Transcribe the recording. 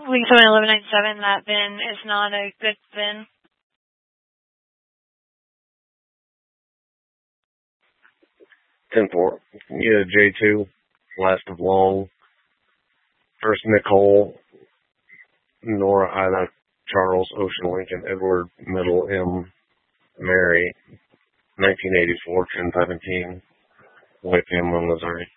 Wing 1197, that VIN is not a good VIN. 10-4. Yeah, J2, last of Long, first Nicole, Nora, Ida, Charles, Ocean, Lincoln, Edward, Middle, M, Mary, 1984, 1017, White Family, Missouri.